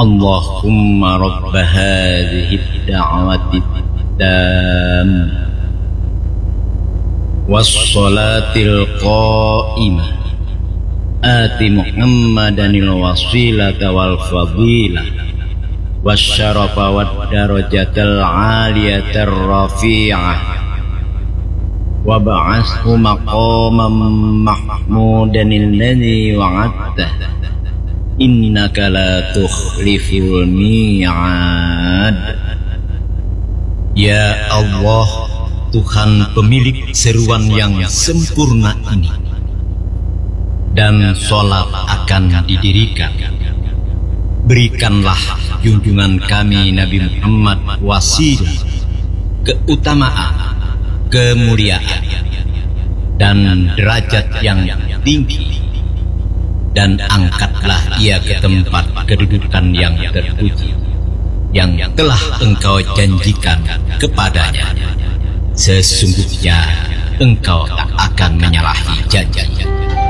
Allahumma rabb hadhihi ad-da'wati at-tammah was-salatil qa'imah ati Muhammadanil wasilata wal fadilah wasyarafa wad darajatal 'aliyatar rafi'ah wa ba'athu maqaman mahmudanil ladzi wa'adta innaka la tukhliful mi'ad. Ya Allah, Tuhan pemilik seruan yang sempurna ini, dan sholat akan didirikan, berikanlah junjungan kami Nabi Muhammad wasilah, keutamaan, kemuliaan, dan derajat yang tinggi, dan angkatlah ia ke tempat kedudukan yang terpuji yang telah engkau janjikan kepadanya. Sesungguhnya engkau tak akan menyalahi janji.